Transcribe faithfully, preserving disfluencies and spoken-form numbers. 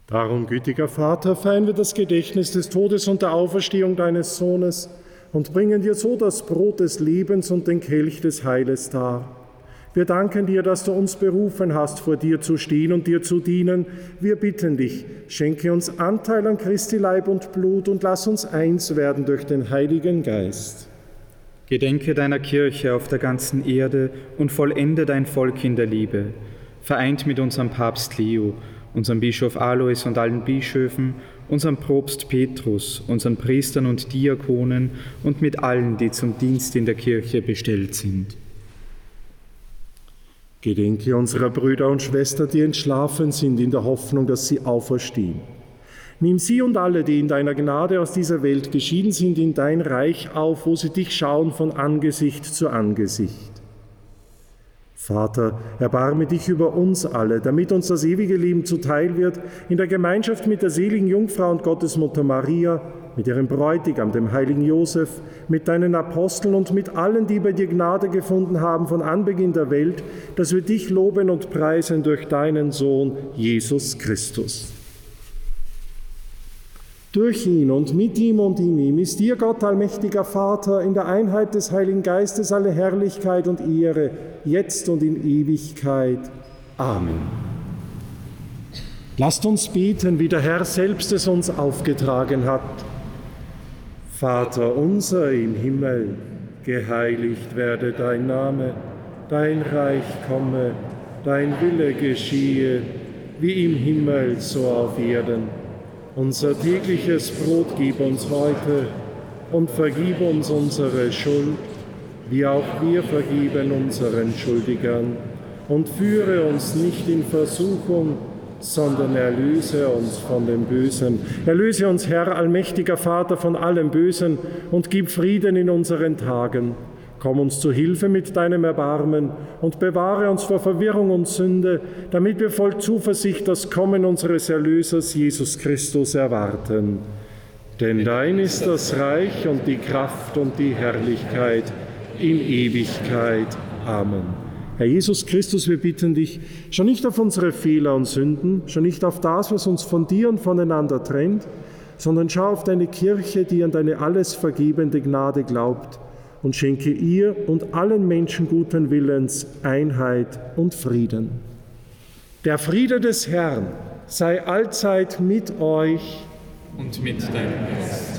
Darum, gütiger Vater, feiern wir das Gedächtnis des Todes und der Auferstehung deines Sohnes und bringen dir so das Brot des Lebens und den Kelch des Heiles dar. Wir danken dir, dass du uns berufen hast, vor dir zu stehen und dir zu dienen. Wir bitten dich, schenke uns Anteil an Christi Leib und Blut und lass uns eins werden durch den Heiligen Geist. Gedenke deiner Kirche auf der ganzen Erde und vollende dein Volk in der Liebe. Vereint mit unserem Papst Leo, unserem Bischof Alois und allen Bischöfen, unserem Propst Petrus, unseren Priestern und Diakonen und mit allen, die zum Dienst in der Kirche bestellt sind. Gedenke unserer Brüder und Schwestern, die entschlafen sind, in der Hoffnung, dass sie auferstehen. Nimm sie und alle, die in deiner Gnade aus dieser Welt geschieden sind, in dein Reich auf, wo sie dich schauen von Angesicht zu Angesicht. Vater, erbarme dich über uns alle, damit uns das ewige Leben zuteil wird, in der Gemeinschaft mit der seligen Jungfrau und Gottesmutter Maria, mit ihrem Bräutigam, dem heiligen Josef, mit deinen Aposteln und mit allen, die bei dir Gnade gefunden haben von Anbeginn der Welt, dass wir dich loben und preisen durch deinen Sohn, Jesus Christus. Durch ihn und mit ihm und in ihm ist dir, Gott, allmächtiger Vater, in der Einheit des Heiligen Geistes alle Herrlichkeit und Ehre, jetzt und in Ewigkeit. Amen. Lasst uns beten, wie der Herr selbst es uns aufgetragen hat. Vater unser im Himmel, geheiligt werde dein Name, dein Reich komme, dein Wille geschehe, wie im Himmel so auf Erden. Unser tägliches Brot gib uns heute und vergib uns unsere Schuld, wie auch wir vergeben unseren Schuldigern. Und führe uns nicht in Versuchung, sondern erlöse uns von dem Bösen. Erlöse uns, Herr, allmächtiger Vater, von allem Bösen und gib Frieden in unseren Tagen. Komm uns zu Hilfe mit deinem Erbarmen und bewahre uns vor Verwirrung und Sünde, damit wir voll Zuversicht das Kommen unseres Erlösers Jesus Christus erwarten. Denn dein ist das Reich und die Kraft und die Herrlichkeit in Ewigkeit. Amen. Herr Jesus Christus, wir bitten dich, schau nicht auf unsere Fehler und Sünden, schau nicht auf das, was uns von dir und voneinander trennt, sondern schau auf deine Kirche, die an deine alles vergebende Gnade glaubt, und schenke ihr und allen Menschen guten Willens Einheit und Frieden. Der Friede des Herrn sei allzeit mit euch und mit deinem Geist.